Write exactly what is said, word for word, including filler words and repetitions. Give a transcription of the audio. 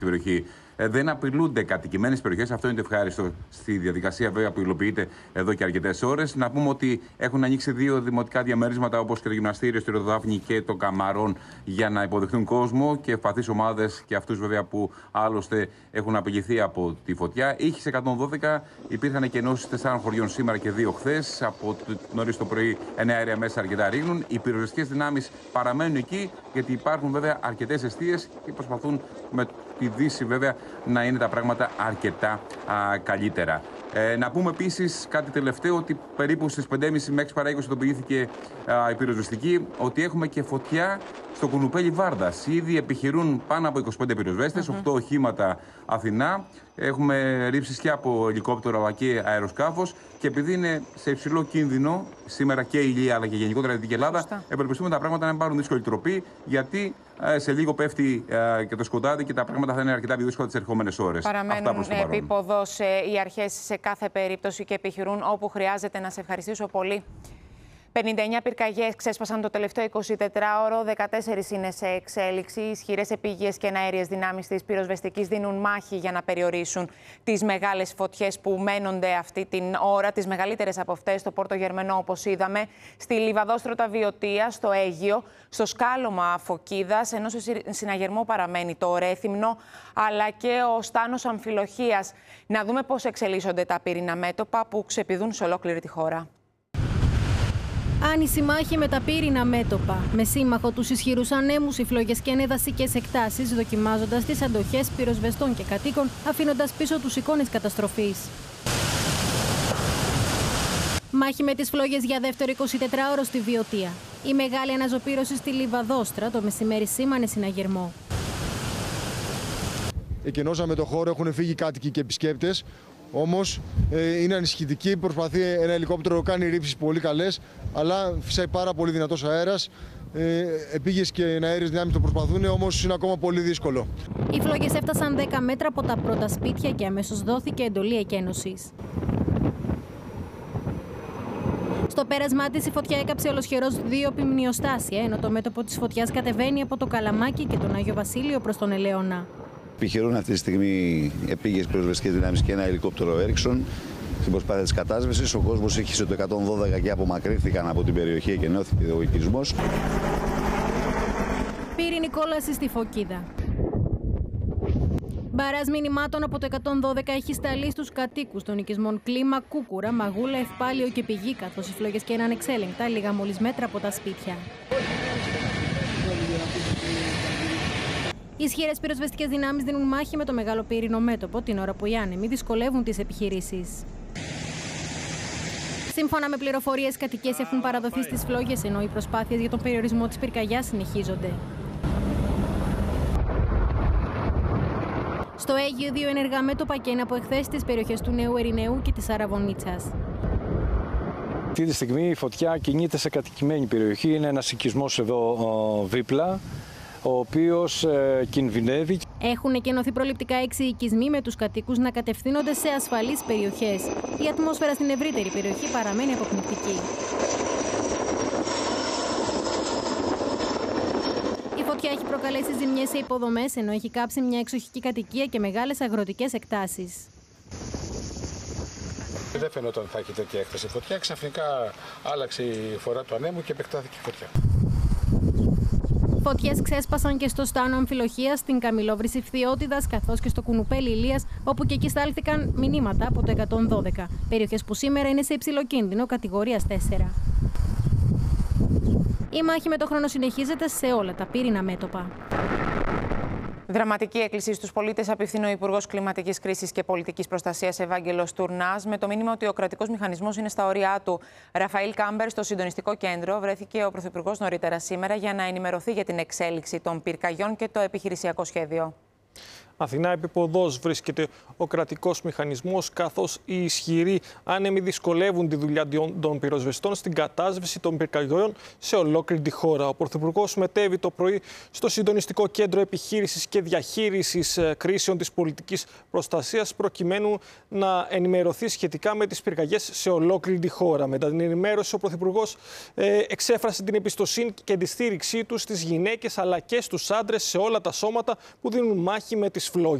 περιοχή. Δεν απειλούνται κατοικημένες περιοχές. Αυτό είναι το ευχάριστο στη διαδικασία βέβαια, που υλοποιείται εδώ και αρκετές ώρες. Να πούμε ότι έχουν ανοίξει δύο δημοτικά διαμερίσματα, όπως και το γυμναστήριο στη Ροδάφνη και το Καμαρών, για να υποδεχτούν κόσμο και ευπαθείς ομάδες και αυτούς βέβαια που άλλωστε έχουν απειληθεί από τη φωτιά. Ήχης εκατόν δώδεκα, υπήρχαν και ενώσεις τεσσάρων χωριών σήμερα και δύο χθες. Από νωρίς το πρωί εννέα αέρια μέσα αρκετά ρίχνουν. Οι πυροσβεστικές δυνάμεις παραμένουν εκεί, γιατί υπάρχουν βέβαια αρκετές εστίες και προσπαθούν με τη Δύση βέβαια να είναι τα πράγματα αρκετά α, καλύτερα. Ε, να πούμε επίσης κάτι τελευταίο, ότι περίπου στις πέντε και μισή με έξι παρά είκοσι ειδοποιήθηκε η πυροσβεστική ότι έχουμε και φωτιά στο κουνουπέλι Βάρδας. Ήδη επιχειρούν πάνω από είκοσι πέντε πυροσβέστες, mm-hmm. οκτώ οχήματα Αθηνά. Έχουμε ρίψεις και από ελικόπτερο αλλά και αεροσκάφος. Και επειδή είναι σε υψηλό κίνδυνο σήμερα και η Ηλία αλλά και γενικότερα η Δυτική Ελλάδα, ευελπιστούμε τα πράγματα να μην πάρουν δύσκολη τροπή, γιατί ε, σε λίγο πέφτει ε, και το σκοτάδι και τα πράγματα θα είναι αρκετά πιο δύσκολα τις ερχόμενες ώρες. Παραμένουν επίποδος ε, οι αρχές σε κάθε περίπτωση και επιχειρούν όπου χρειάζεται. Να σε ευχαριστήσω πολύ. πενήντα εννέα πυρκαγιές ξέσπασαν το τελευταίο εικοσιτετράωρο, δεκατέσσερις είναι σε εξέλιξη. Ισχυρές επίγειες και αέριες δυνάμεις της πυροσβεστικής δίνουν μάχη για να περιορίσουν τις μεγάλες φωτιές που μένονται αυτή την ώρα, τις μεγαλύτερες από αυτές στο Πόρτο Γερμενό, όπως είδαμε, στη Λιβαδόστρωτα Βιωτία, στο Αίγιο, στο σκάλωμα Φωκίδας, ενώ σε συναγερμό παραμένει το Ρέθυμνο, αλλά και ο Στάνος Αμφιλοχίας. Να δούμε πώς εξελίσσονται τα πύριννα μέτωπα που ξεπηδούν σε ολόκληρη τη χώρα. Άνηση μάχη με τα πύρινα μέτωπα. Με σύμμαχο τους ισχυρούς ανέμους, οι φλόγες και νεδασικές εκτάσεις, δοκιμάζοντας τις αντοχές πυροσβεστών και κατοίκων, αφήνοντας πίσω τους εικόνες καταστροφής. Μάχη με τις φλόγες για δεύτερο εικοσιτετράωρο στη Βιωτία. Η μεγάλη αναζωπήρωση στη Λιβαδόστρα το μεσημέρι σήμανε συναγερμό. Εκενώσαμε το χώρο, έχουν φύγει κάτοικοι και επισκέπτες. Όμως ε, είναι ανησυχητική, προσπαθεί ένα ελικόπτερο να κάνει ρήψεις πολύ καλές, αλλά φυσάει πάρα πολύ δυνατός αέρας. Ε, επίγειες και αέριες δυνάμεις το προσπαθούν, όμως είναι ακόμα πολύ δύσκολο. Οι φλόγες έφτασαν δέκα μέτρα από τα πρώτα σπίτια και αμέσως δόθηκε εντολή εκένωσης. Στο πέρασμά της, η φωτιά έκαψε ολοσχερός δύο πυμνιοστάσια, ενώ το μέτωπο της φωτιάς κατεβαίνει από το Καλαμάκι και τον Άγιο Βασίλειο προς τον Ελαιώνα. Επιχειρούν αυτή τη στιγμή επίγειες πυροσβεστικές δυνάμεις και ένα ελικόπτερο Έριξον στην προσπάθεια της κατάσβεσης. Ο κόσμος ήχησε το εκατόν δώδεκα και απομακρύνθηκαν από την περιοχή και ενώθηκε ο οικισμός. Πύρινη κόλαση στη Φωκίδα. Μπαράζ μηνυμάτων από το εκατόν δώδεκα έχει σταλεί στους κατοίκους των οικισμών Κλίμα, Κούκουρα, Μαγούλα, Ευπάλιο και Πηγή, καθώς οι φλόγες και είναι ανεξέλεγκτα λίγα μόλις μέτρα από τα σπίτια. Οι ισχυρές πυροσβεστικές δυνάμεις δίνουν μάχη με το μεγάλο πύρινο μέτωπο την ώρα που οι άνεμοι δυσκολεύουν τις επιχειρήσεις. Σύμφωνα με πληροφορίες, κατοικίες έχουν παραδοθεί στις φλόγες, ενώ οι προσπάθειες για τον περιορισμό της πυρκαγιάς συνεχίζονται. Στο Αίγιο, δύο ενεργά μέτωπα και είναι από εχθές στις περιοχές του Νέου Ερηναίου και της Αραβωνίτσας. Αυτή τη στιγμή η φωτιά κινείται σε κατοικημένη περιοχή. Είναι ένας οικισμός εδώ δίπλα, ο οποίος ε, κινδυνεύει. Έχουν εκενωθεί προληπτικά έξι οικισμοί με τους κατοίκους να κατευθύνονται σε ασφαλείς περιοχές. Η ατμόσφαιρα στην ευρύτερη περιοχή παραμένει αποκνικτική. Η φωτιά έχει προκαλέσει ζημιές σε υποδομές, ενώ έχει κάψει μια εξοχική κατοικία και μεγάλες αγροτικές εκτάσεις. Δεν φαινόταν ότι θα έχει τέτοια έκταση φωτιά. Ξαφνικά άλλαξε η φορά του ανέμου και επεκτάθηκε η φωτιά. Φωτιές ξέσπασαν και στο Στάνο Αμφιλοχίας, στην Καμιλόβρηση Φθιώτιδας, καθώς και στο Κουνουπέλι Ηλίας, όπου και εκεί στάλθηκαν μηνύματα από το εκατόν δώδεκα. Περιοχές που σήμερα είναι σε υψηλό κίνδυνο κατηγορίας τέσσερα. Η μάχη με το χρόνο συνεχίζεται σε όλα τα πύρινα μέτωπα. Δραματική έκκληση στους πολίτες απευθύνει ο Υπουργός Κλιματικής Κρίσης και Πολιτικής Προστασίας Ευάγγελος Τουρνάς, με το μήνυμα ότι ο κρατικός μηχανισμός είναι στα όρια του. Ραφαήλ Κάμπερ, στο συντονιστικό κέντρο, βρέθηκε ο Πρωθυπουργός νωρίτερα σήμερα για να ενημερωθεί για την εξέλιξη των πυρκαγιών και το επιχειρησιακό σχέδιο. Αθηνά επίποδος βρίσκεται ο κρατικός μηχανισμός, καθώς οι ισχυροί άνεμοι δυσκολεύουν τη δουλειά των πυροσβεστών στην κατάσβεση των πυρκαγιών σε ολόκληρη τη χώρα. Ο Πρωθυπουργός μετέβη το πρωί στο Συντονιστικό Κέντρο Επιχείρησης και Διαχείρισης Κρίσεων της Πολιτικής Προστασίας, προκειμένου να ενημερωθεί σχετικά με τις πυρκαγιές σε ολόκληρη τη χώρα. Μετά την ενημέρωση, ο Πρωθυπουργός ε, εξέφρασε την εμπιστοσύνη και τη στήριξή του στις γυναίκες αλλά και στους άντρες σε όλα τα σώματα που δίνουν μάχη με τις φλόγες.